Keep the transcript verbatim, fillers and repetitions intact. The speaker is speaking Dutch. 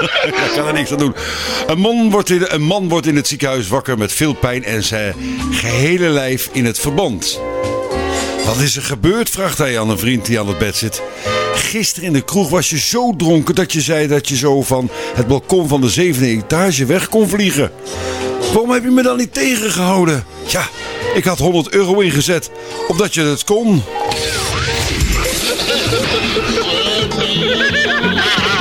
Ik kan er niks aan doen. Een man, wordt in, een man wordt in het ziekenhuis wakker met veel pijn en zijn gehele lijf in het verband. Wat is er gebeurd, vraagt hij aan een vriend die aan het bed zit. Gisteren in de kroeg was je zo dronken dat je zei dat je zo van het balkon van de zevende etage weg kon vliegen. Waarom heb je me dan niet tegengehouden? Ja, ik had honderd euro ingezet, omdat je het kon.